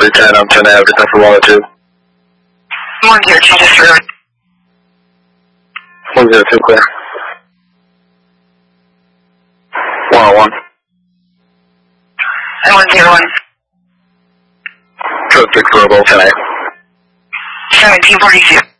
310 on 10 Ave, descend for 102. 102, disregard. 102, clear. 101. And 101. Code 6 for both 10 A. 1742.